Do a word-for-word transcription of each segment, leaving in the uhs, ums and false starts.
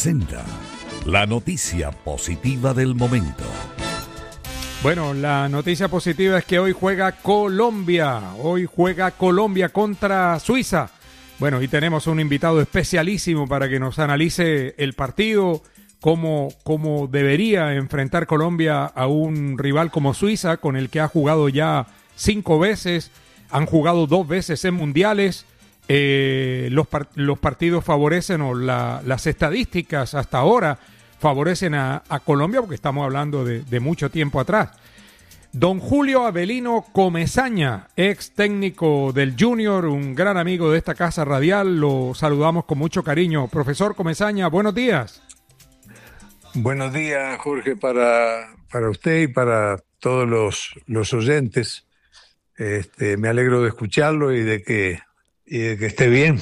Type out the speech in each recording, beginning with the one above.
presenta la noticia positiva del momento. Bueno, la noticia positiva es que hoy juega Colombia, hoy juega Colombia contra Suiza. Bueno, y tenemos un invitado especialísimo para que nos analice el partido, cómo, cómo debería enfrentar Colombia a un rival como Suiza, con el que ha jugado ya cinco veces, han jugado dos veces en mundiales. Eh, los, par- los partidos favorecen, o la, las estadísticas hasta ahora favorecen a, a Colombia, porque estamos hablando de, de mucho tiempo atrás. Don Julio Avelino Comesaña, ex técnico del Junior, un gran amigo de esta casa radial, lo saludamos con mucho cariño. Profesor Comesaña, buenos días. Buenos días, Jorge, para, para usted y para todos los, los oyentes. Este, me alegro de escucharlo y de que y de que esté bien.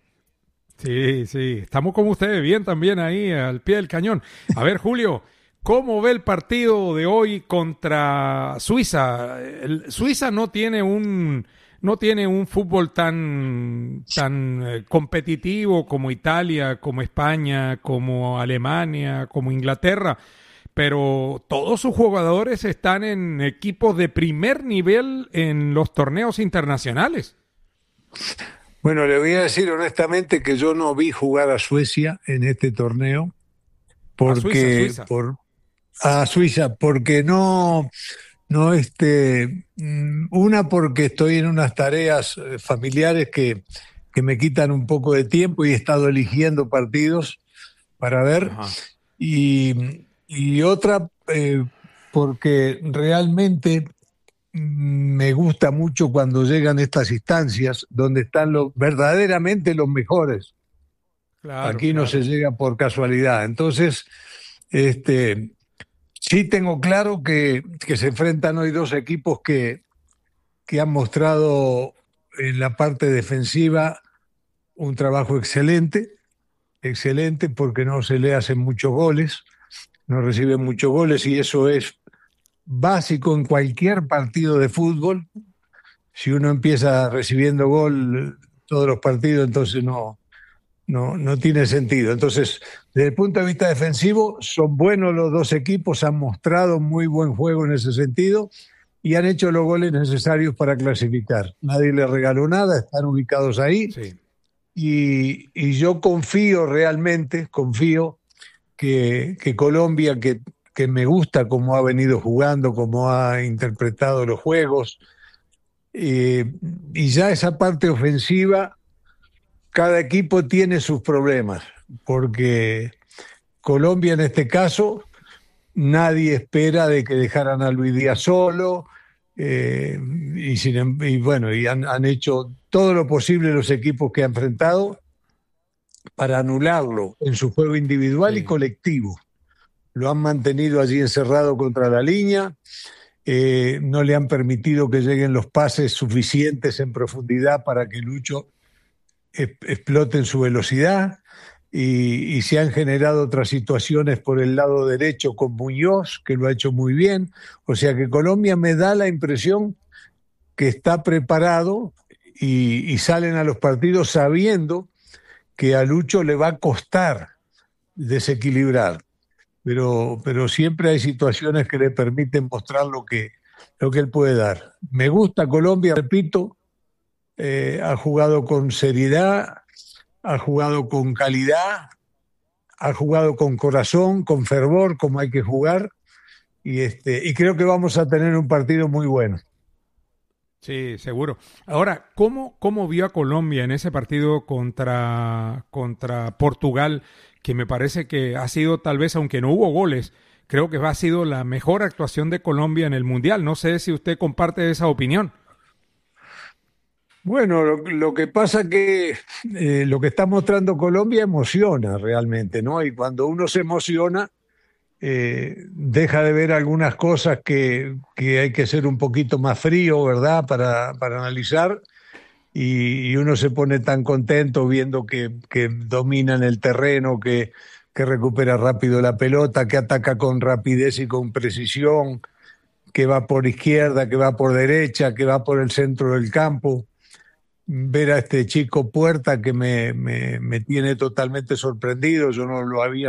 Sí, sí, estamos con ustedes bien también ahí al pie del cañón. A ver, Julio, ¿cómo ve el partido de hoy contra Suiza? El, Suiza no tiene un no tiene un fútbol tan tan eh, competitivo como Italia, como España, como Alemania, como Inglaterra, pero todos sus jugadores están en equipos de primer nivel en los torneos internacionales. Bueno, le voy a decir honestamente que yo no vi jugar a Suecia en este torneo, porque A Suiza, Suiza. por a Suiza porque no no este una porque estoy en unas tareas familiares que que me quitan un poco de tiempo y he estado eligiendo partidos para ver. Ajá. y y otra eh, porque realmente me gusta mucho cuando llegan estas instancias donde están los verdaderamente los mejores. Claro, Aquí claro. No se llega por casualidad. Entonces, este, sí tengo claro que, que se enfrentan hoy dos equipos que, que han mostrado en la parte defensiva un trabajo excelente, excelente porque no se le hacen muchos goles, no reciben muchos goles y eso es básico en cualquier partido de fútbol. Si uno empieza recibiendo gol todos los partidos, entonces no, no, no tiene sentido. Entonces, desde el punto de vista defensivo, son buenos los dos equipos, han mostrado muy buen juego en ese sentido y han hecho los goles necesarios para clasificar. Nadie les regaló nada, están ubicados ahí. Sí. Y, y yo confío realmente, confío que, que Colombia, que que me gusta cómo ha venido jugando, cómo ha interpretado los juegos, eh, y ya esa parte ofensiva, cada equipo tiene sus problemas, porque Colombia en este caso, nadie espera de que dejaran a Luis Díaz solo, eh, y, sin, y bueno, y han, han hecho todo lo posible los equipos que han enfrentado para anularlo en su juego individual sí. y colectivo. Lo han mantenido allí encerrado contra la línea, eh, no le han permitido que lleguen los pases suficientes en profundidad para que Lucho es, explote en su velocidad y, y se han generado otras situaciones por el lado derecho con Muñoz, que lo ha hecho muy bien. O sea que Colombia me da la impresión que está preparado y, y salen a los partidos sabiendo que a Lucho le va a costar desequilibrar. Pero, pero siempre hay situaciones que le permiten mostrar lo que, lo que él puede dar. Me gusta Colombia, repito, eh, ha jugado con seriedad, ha jugado con calidad, ha jugado con corazón, con fervor, como hay que jugar, y, este, y creo que vamos a tener un partido muy bueno. Sí, seguro. Ahora, ¿cómo, cómo vio a Colombia en ese partido contra, contra Portugal? Que me parece que ha sido, tal vez, aunque no hubo goles, creo que ha sido la mejor actuación de Colombia en el Mundial. No sé si usted comparte esa opinión. Bueno, lo, lo que pasa que eh, lo que está mostrando Colombia emociona realmente, ¿no? Y cuando uno se emociona, eh, deja de ver algunas cosas que, que hay que ser un poquito más frío, ¿verdad?, para, para analizar. Y, y uno se pone tan contento viendo que, que dominan el terreno, que, que recupera rápido la pelota, que ataca con rapidez y con precisión, que va por izquierda, que va por derecha, que va por el centro del campo. Ver a este chico Puerta que me, me, me tiene totalmente sorprendido, yo no lo había